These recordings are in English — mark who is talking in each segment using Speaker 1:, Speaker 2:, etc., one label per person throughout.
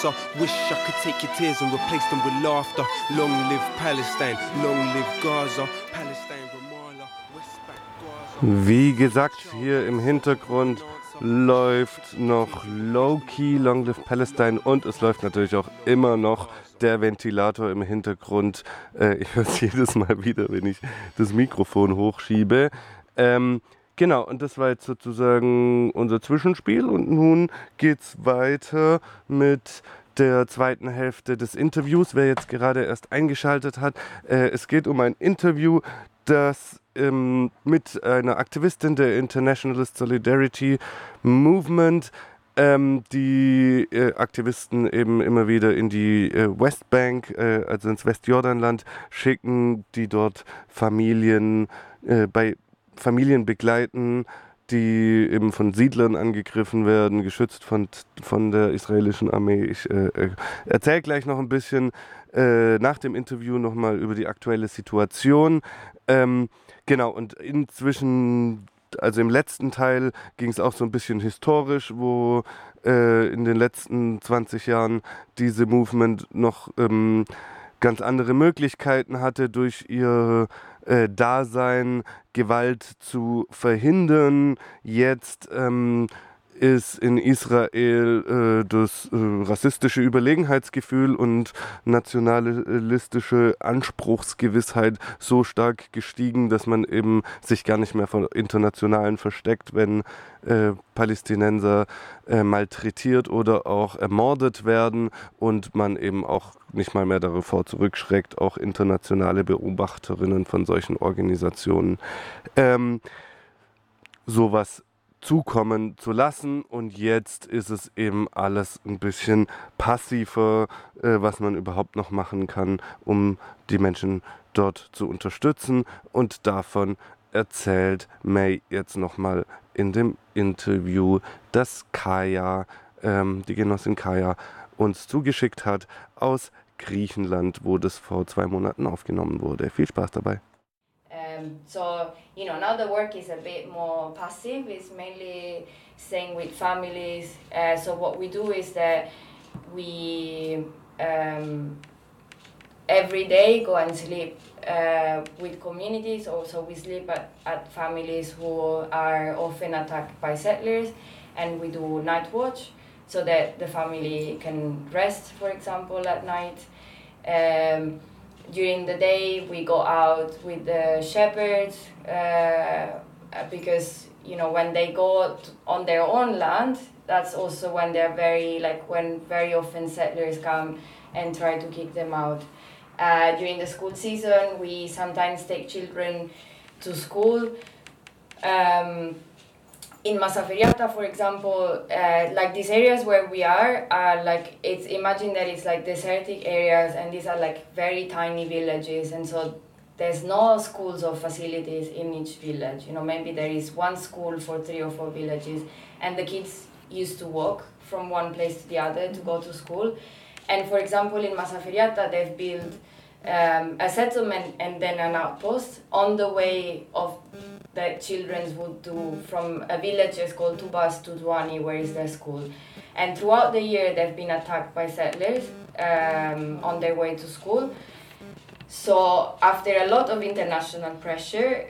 Speaker 1: answer. Wish I could take your tears and replace them with laughter. Long live Palestine, long live Gaza. Palestine, Ramallah, Westbank, Gaza.
Speaker 2: Wie gesagt, hier im Hintergrund läuft noch Low-Key, Long Live Palestine, und es läuft natürlich auch immer noch der Ventilator im Hintergrund. Ich höre es jedes Mal wieder, wenn ich das Mikrofon hochschiebe. Genau, und das war jetzt sozusagen unser Zwischenspiel, und nun geht's weiter mit der zweiten Hälfte des Interviews. Wer jetzt gerade erst eingeschaltet hat, es geht um ein Interview, das mit einer Aktivistin der Internationalist Solidarity Movement, die Aktivisten eben immer wieder in die Westbank, also ins Westjordanland schicken, die dort Familien bei Familien begleiten, die eben von Siedlern angegriffen werden, geschützt von der israelischen Armee. Ich erzähle gleich noch ein bisschen nach dem Interview nochmal über die aktuelle Situation. Genau, und inzwischen, also im letzten Teil, ging es auch so ein bisschen historisch, wo in den letzten 20 Jahren diese Movement noch ganz andere Möglichkeiten hatte, durch ihr Dasein Gewalt zu verhindern. Jetzt ist in Israel das rassistische Überlegenheitsgefühl und nationalistische Anspruchsgewissheit so stark gestiegen, dass man eben sich gar nicht mehr vor Internationalen versteckt, wenn Palästinenser malträtiert oder auch ermordet werden, und man eben auch nicht mal mehr davor zurückschreckt, auch internationale Beobachterinnen von solchen Organisationen sowas zukommen zu lassen. Und jetzt ist es eben alles ein bisschen passiver, was man überhaupt noch machen kann, um die Menschen dort zu unterstützen. Und davon erzählt May jetzt nochmal in dem Interview, das Kaya, die Genossin Kaya, uns zugeschickt hat aus Griechenland, wo das vor 2 Monaten aufgenommen wurde. Viel Spaß dabei.
Speaker 3: So, now the work is a bit more passive. It's mainly staying with families. So what we do is that we every day go and sleep with communities. Also, we sleep at families who are often attacked by settlers, and we do night watch so that the family can rest, for example, at night. During the day, we go out with the shepherds because, when they go on their own land, that's also when they're when very often settlers come and try to kick them out. During the school season, we sometimes take children to school. In Masaferiata, for example, these areas where we are imagine that it's like desertic areas, and these are like very tiny villages, and so there's no schools or facilities in each village. Maybe there is one school for 3 or 4 villages, and the kids used to walk from one place to the other to go to school. And for example, in Masaferiata, they've built a settlement and then an outpost on the way of that children would do from a village called Tubas to Duani, where is their school. And throughout the year, they've been attacked by settlers on their way to school. So after a lot of international pressure,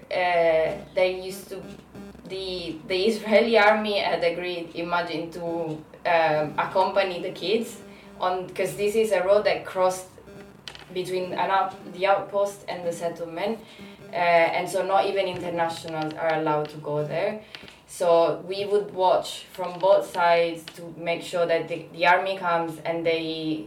Speaker 3: the Israeli army had agreed, imagine, to accompany the kids because this is a road that crossed between the outpost and the settlement. And so not even internationals are allowed to go there. So we would watch from both sides to make sure that the army comes and they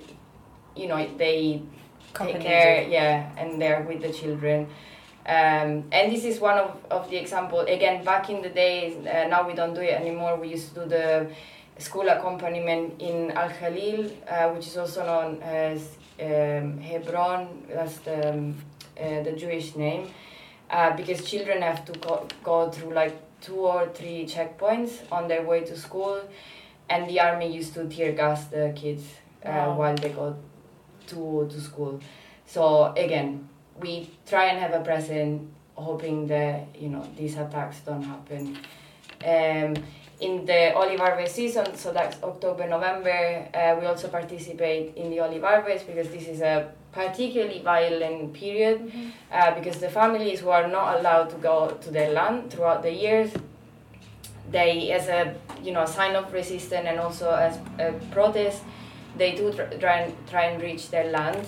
Speaker 3: take care, and they're with the children. And this is one of the example. Again, back in the days, now we don't do it anymore. We used to do the school accompaniment in Al Khalil, which is also known as Hebron. That's the Jewish name. Because children have to go through 2 or 3 checkpoints on their way to school, and the army used to tear gas the kids while they go to school. So again, we try and have a presence, hoping that these attacks don't happen. in the olive harvest season, so that's October, November, we also participate in the olive harvest because this is a particularly violent period because the families who are not allowed to go to their land throughout the years, they, as a sign of resistance and also as a protest, they do try and reach their land.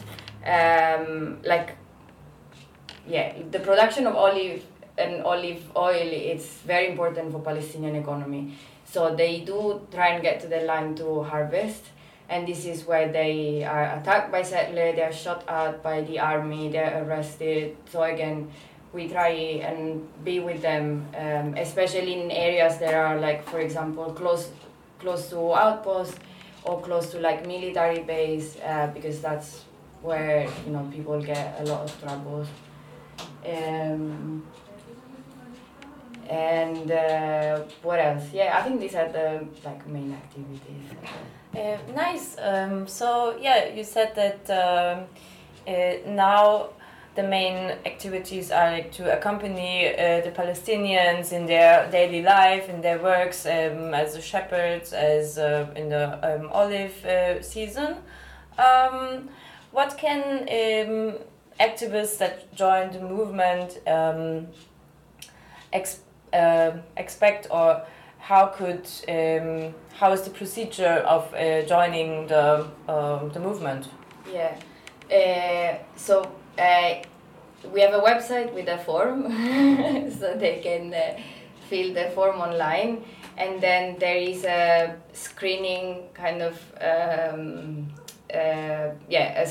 Speaker 3: The production of olive and olive oil, it's very important for Palestinian economy. So they do try and get to the land to harvest, and this is where they are attacked by settlers, they are shot at by the army, they're arrested. So again, we try and be with them, especially in areas that are like, for example, close to outposts or close to like military base, because that's where people get a lot of troubles. And what else? Yeah, I think these are the main activities.
Speaker 4: Nice. So yeah, you said that now the main activities are to accompany the Palestinians in their daily life, in their works as shepherds, as in the olive season. What can activists that join the movement expect, or how is the procedure of joining the movement?
Speaker 3: Yeah, so we have a website with a form, so they can fill the form online, and then there is a screening kind of a